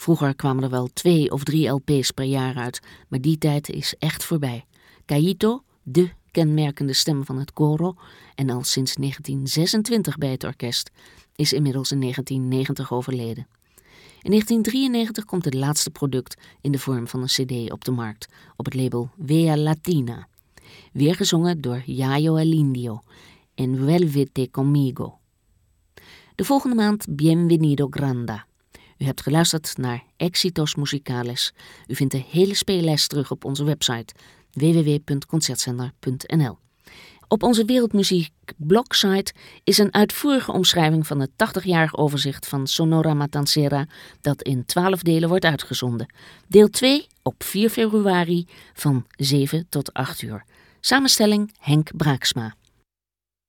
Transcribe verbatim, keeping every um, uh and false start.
Vroeger kwamen er wel twee of drie L P's per jaar uit, maar die tijd is echt voorbij. Caíto, de kenmerkende stem van het coro en al sinds negentien zesentwintig bij het orkest, is inmiddels in negentien negentig overleden. In negentien drieënnegentig komt het laatste product in de vorm van een cd op de markt, op het label Vea Latina. Weer gezongen door Yayo El Indio en Vuélvete Conmigo. De volgende maand Bienvenido Granda. U hebt geluisterd naar Éxitos Musicales. U vindt de hele speellijst terug op onze website w w w punt concertzender punt n l. Op onze Wereldmuziek blogsite is een uitvoerige omschrijving van het tachtig-jarig overzicht van Sonora Matancera dat in twaalf delen wordt uitgezonden. Deel twee op vier februari van zeven tot acht uur. Samenstelling Henk Braaksma.